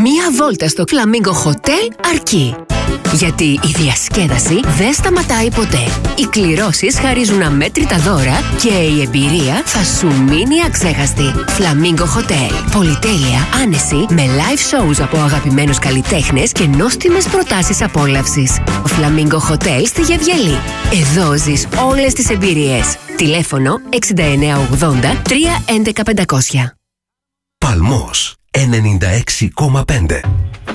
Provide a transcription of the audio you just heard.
Μία βόλτα στο Flamingo Hotel αρκεί. Γιατί η διασκέδαση δεν σταματάει ποτέ. Οι κληρώσεις χαρίζουν αμέτρητα δώρα και η εμπειρία θα σου μείνει αξέχαστη. Flamingo Hotel. Πολυτέλεια, άνεση, με live shows από αγαπημένους καλλιτέχνες και νόστιμες προτάσεις απόλαυσης. Flamingo Hotel στη Γευγελή. Εδώ ζεις όλες τις εμπειρίες. Τηλέφωνο 6980 311 500. Παλμός 96,5.